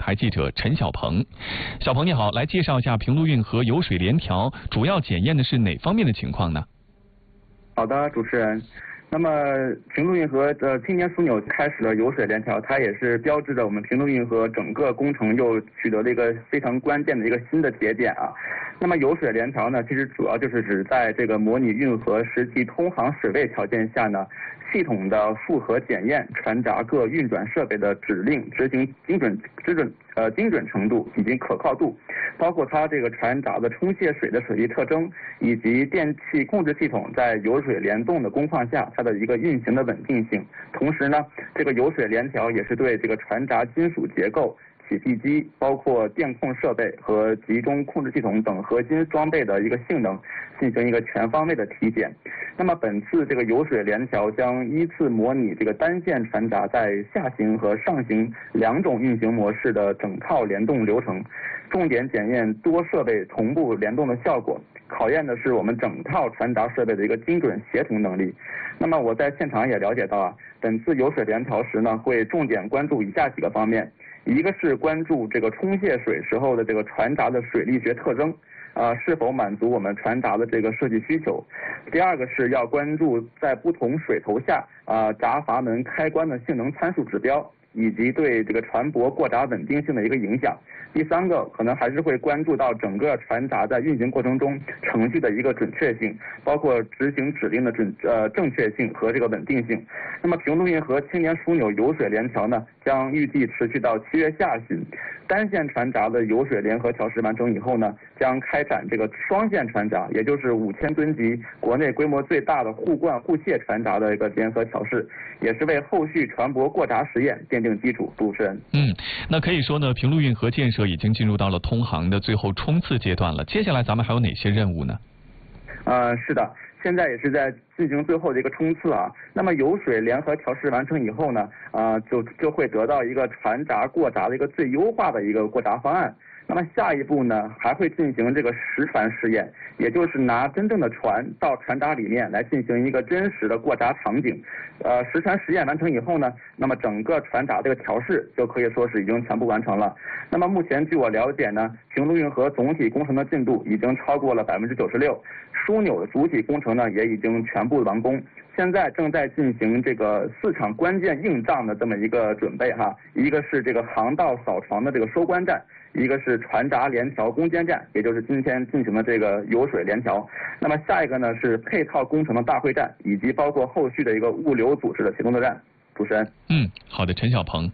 台记者陈小鹏。小鹏你好，来介绍一下平陆运河油水联调主要检验的是哪方面的情况呢？ 好的，主持人。那么平陆运河今年枢纽开始了油水联调，它也是标志着我们平陆运河整个工程又取得了一个非常关键的一个新的节点啊。那么油水联调呢，其实主要就是指在这个模拟运河实际通航水位条件下呢，系统的复核检验船闸各运转设备的指令执行精准程度以及可靠度，包括它这个船闸的冲卸水的水力特征，以及电气控制系统在油水联动的工况下它的一个运行的稳定性。同时呢，这个油水联调也是对这个船闸金属结构、起闭机，包括电控设备和集中控制系统等核心装备的一个性能进行一个全方位的体检。那么本次这个油水联调将依次模拟这个单线船闸在下行和上行两种运行模式的整套联动流程，重点检验多设备同步联动的效果，考验的是我们整套船闸设备的一个精准协同能力。那么我在现场也了解到啊，本次油水联调时呢，会重点关注以下几个方面。一个是关注这个冲卸水时候的这个船闸的水力学特征，是否满足我们船闸的这个设计需求。第二个是要关注在不同水头下闸阀门开关的性能参数指标，以及对这个船舶过闸稳定性的一个影响。第三个可能还是会关注到整个船闸在运行过程中程序的一个准确性，包括执行指令的正确性和这个稳定性。那么平陆运河青年枢纽油水联调呢，将预计持续到7月下旬。单线船闸的油水联合调试完成以后呢，将开展这个双线船闸，也就是5000吨级国内规模最大的互灌互卸船闸的一个联合调试，也是为后续船舶过闸实验奠定基础。主持人， 那可以说呢，平陆运河建设已经进入到了通航的最后冲刺阶段了。接下来咱们还有哪些任务呢？ 是的。现在也是在进行最后的一个冲刺啊。那么油水联合调试完成以后呢，就会得到一个船闸过闸的一个最优化的一个过闸方案。那么下一步呢，还会进行这个实船试验，也就是拿真正的船到船闸里面来进行一个真实的过闸场景。实船实验完成以后呢，那么整个船闸这个调试就可以说是已经全部完成了。那么目前据我了解呢，平陆运河总体工程的进度已经超过了96%，枢纽的主体工程呢也已经全部完工。现在正在进行这个4场关键硬仗的这么一个准备哈，一个是这个航道扫床的这个收官站，一个是船闸联调攻坚战，也就是今天进行的这个油水联调。那么下一个呢是配套工程的大会战，以及包括后续的一个物流组织的协同作战。主持人， 好的，陈小鹏。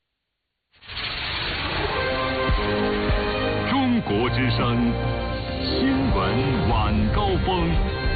中国之声新闻晚高峰。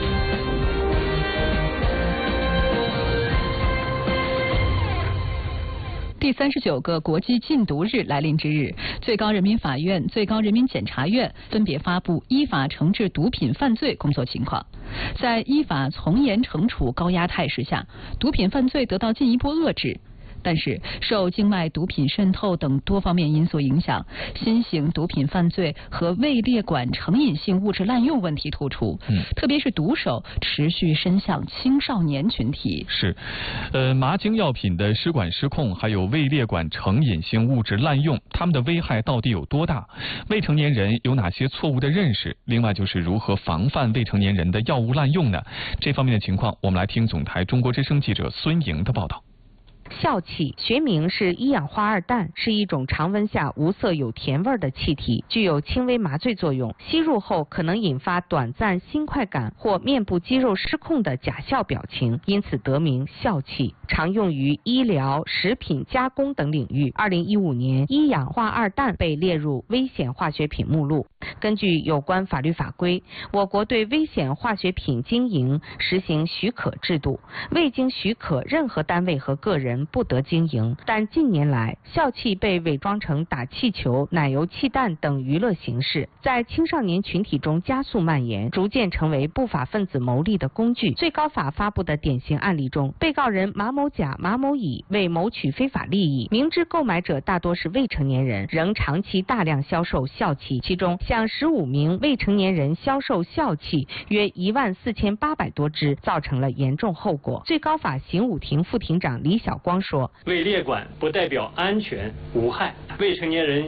第39个国际禁毒日来临之日，最高人民法院、最高人民检察院分别发布依法惩治毒品犯罪工作情况。在依法从严惩处高压态势下，毒品犯罪得到进一步遏制。但是，受境外毒品渗透等多方面因素影响，新型毒品犯罪和未列管成瘾性物质滥用问题突出。特别是毒手持续伸向青少年群体。 是，麻精药品的失管失控，还有未列管成瘾性物质滥用，它们的危害到底有多大？未成年人有哪些错误的认识？另外就是如何防范未成年人的药物滥用呢？这方面的情况，我们来听总台中国之声记者孙莹的报道。 笑气学名是一氧化二氮，是一种常温下无色有甜味的气体，具有轻微麻醉作用，吸入后可能引发短暂心快感或面部肌肉失控的假笑表情，因此得名笑气，常用于医疗、食品加工等领域。2015年，一氧化二氮被列入危险化学品目录。根据有关法律法规，我国对危险化学品经营实行许可制度，未经许可，任何单位和个人不得经营。但近年来，笑气被伪装成打气球、奶油气弹等娱乐形式，在青少年群体中加速蔓延，逐渐成为不法分子牟利的工具。最高法发布的典型案例中，被告人马某甲、马某乙为谋取非法利益，明知购买者大多是未成年人，仍长期大量销售笑气，其中向15名未成年人销售笑气约14800多支，造成了严重后果。最高法刑五庭副庭长李晓光说：“ 未列管不代表安全无害，未成年人